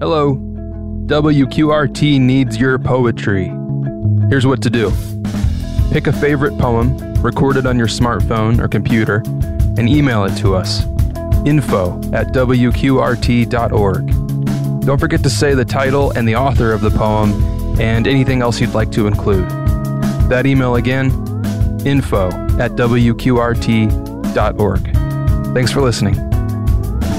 Hello. WQRT needs your poetry. Here's what to do. Pick a favorite poem, record it on your smartphone or computer, and email it to us. info@wqrt.org. Don't forget to say the title and the author of the poem and anything else you'd like to include. That email again, info@wqrt.org. Thanks for listening.